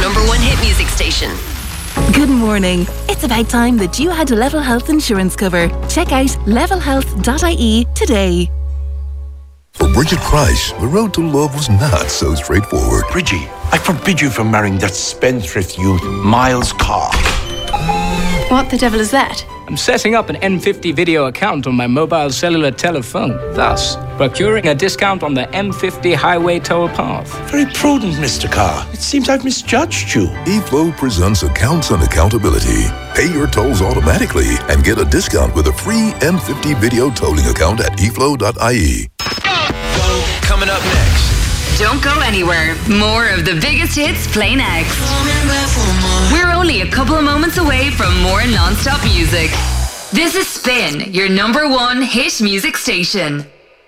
number one hit music station. Good morning. It's about time that you had a Level Health insurance cover. Check out levelhealth.ie today. For Bridget Price, the road to love was not so straightforward. Bridgie, I forbid you from marrying that spendthrift youth, Miles Carr. What the devil is that? I'm setting up an M50 video account on my mobile cellular telephone, thus procuring a discount on the M50 highway toll path. Very prudent, Mr. Carr. It seems I've misjudged you. eFlow presents Accounts and Accountability. Pay your tolls automatically and get a discount with a free M50 video tolling account at eflow.ie. Coming up next. Don't go anywhere. More of the biggest hits play next. We're only a couple of moments away from more non-stop music. This is Spin, your number one hit music station.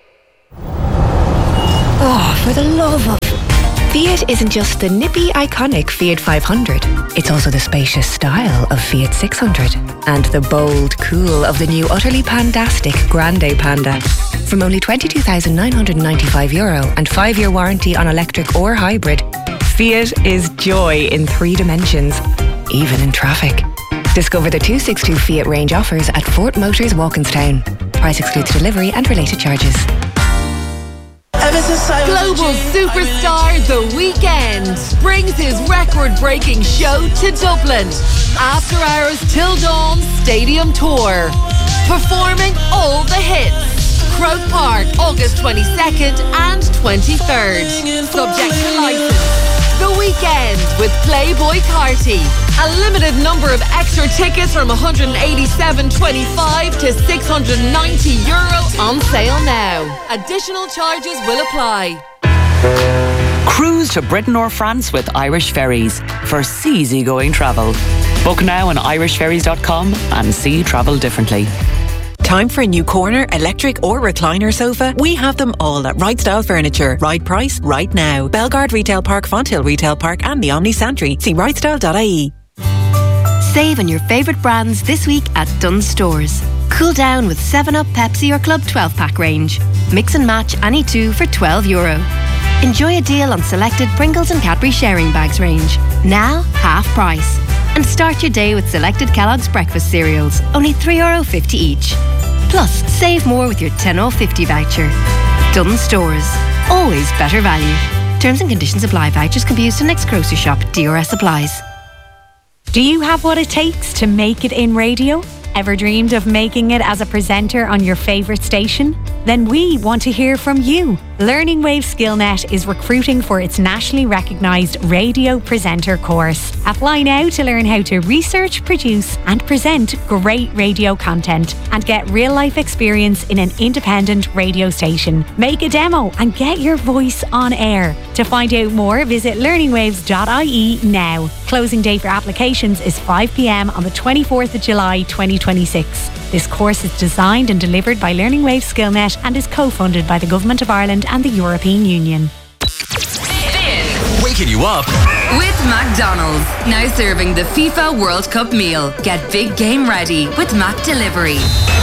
Oh, for the love of... Fiat isn't just the nippy, iconic Fiat 500. It's also the spacious style of Fiat 600. And the bold cool of the new utterly pandastic Grande Panda. From only €22,995 and 5-year warranty on electric or hybrid, Fiat is joy in 3 dimensions, even in traffic. Discover the 262 Fiat range offers at Fort Motors Walkinstown. Price excludes delivery and related charges. Global superstar The Weeknd brings his record-breaking show to Dublin. After Hours Till Dawn Stadium Tour. Performing all the hits. Croke Park, August 22nd and 23rd. Subject to license. The Weeknd with Playboy Carti. A limited number of extra tickets from €187.25 to €690 on sale now. Additional charges will apply. Cruise to Britain or France with Irish Ferries for easygoing travel. Book now on irishferries.com and see travel differently. Time for a new corner, electric or recliner sofa? We have them all at Right Style Furniture. Right price, right now. Belgard Retail Park, Fonthill Retail Park and the Omni Santry. See rightstyle.ie. Save on your favourite brands this week at Dunnes Stores. Cool down with 7up, Pepsi or Club 12-pack range. Mix and match any two for €12. Enjoy a deal on selected Pringles and Cadbury sharing bags range. Now, half price. And start your day with selected Kellogg's breakfast cereals, only €3.50 each. Plus, save more with your 10/50 voucher. Dunnes Stores. Always better value. Terms and conditions apply. Vouchers can be used in next grocery shop. DRS applies. Do you have what it takes to make it in radio? Ever dreamed of making it as a presenter on your favourite station? Then we want to hear from you. Learning Wave SkillNet is recruiting for its nationally recognised radio presenter course. Apply now to learn how to research, produce and present great radio content and get real-life experience in an independent radio station. Make a demo and get your voice on air. To find out more, visit learningwaves.ie now. Closing date for applications is 5 p.m. on the 24th of July 2026. This course is designed and delivered by Learning Wave SkillNet and is co-funded by the Government of Ireland and the European Union. Waking you up with McDonald's. Now serving the FIFA World Cup meal. Get big game ready with Mac Delivery.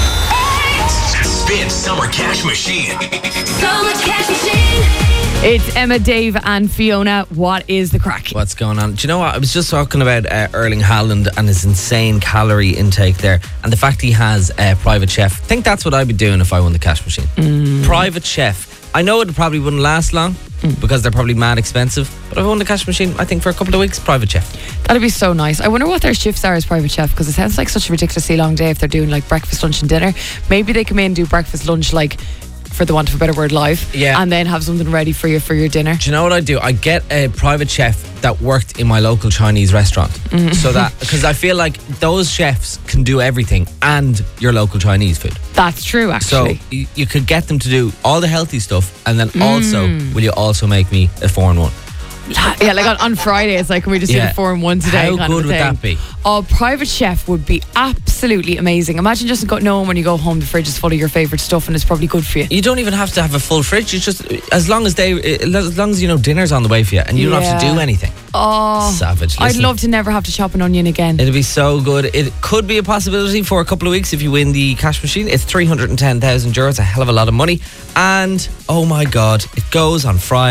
Spin Summer Cash Machine. Summer Cash Machine. It's Emma, Dave and Fiona. What is the crack? What's going on? Do you know what? I was just talking about Erling Haaland and his insane calorie intake there and the fact he has a private chef. I think that's what I'd be doing if I won the cash machine. Private chef. I know it probably wouldn't last long because they're probably mad expensive, but if I won the cash machine, I think for a couple of weeks, private chef. That'd be so nice. I wonder what their shifts are as private chef, because it sounds like such a ridiculously long day if they're doing like breakfast, lunch and dinner. Maybe they come in and do breakfast, lunch, like, for the want of a better word, live, and then have something ready for you for your dinner. Do you know what I do? I get a private chef that worked in my local Chinese restaurant, so that, because I feel like those chefs can do everything and your local Chinese food. That's true, actually. So you could get them to do all the healthy stuff, and then also, will you also make me a 4-in-1? Yeah, like on Friday, it's like, can we just do the 4-in-1 today? How good would that be? Oh, private chef would be absolutely amazing. Imagine just knowing when you go home, the fridge is full of your favourite stuff and it's probably good for you. You don't even have to have a full fridge. You just, as long as you know dinner's on the way for you and you don't have to do anything. Oh, savage. Listen, I'd love to never have to chop an onion again. It'd be so good. It could be a possibility for a couple of weeks if you win the cash machine. It's €310,000. It's a hell of a lot of money. And oh my God, it goes on Friday.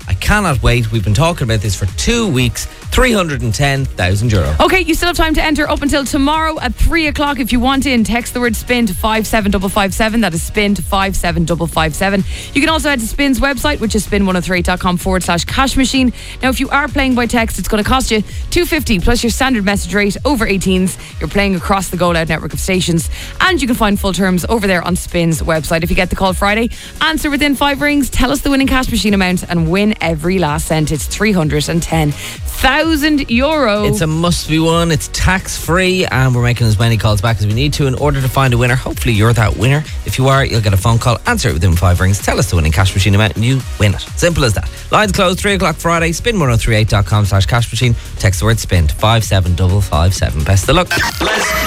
I cannot wait. We've been talking about this for 2 weeks. €310,000. Okay, you still have time to enter up until tomorrow at 3 o'clock. If you want in, text the word SPIN to 57557. That is SPIN to 57557. You can also head to Spin's website, which is spin103.com/cash machine. Now, if you are playing by text, it's going to cost you $2.50 plus your standard message rate over 18s. You're playing across the Go Loud network of stations, and you can find full terms over there on Spin's website. If you get the call Friday, answer within 5 rings, tell us the winning cash machine amount, and win every last cent. It's €310,000. It's a must be one. It's tax free, and we're making as many calls back as we need to in order to find a winner. Hopefully you're that winner. If you are, you'll get a phone call, answer it within 5 rings, tell us the winning cash machine amount, and you win it. Simple as that. Lines closed 3 o'clock Friday. Spin1038.com/cash machine. Text the word SPIN to 57557. Best of luck.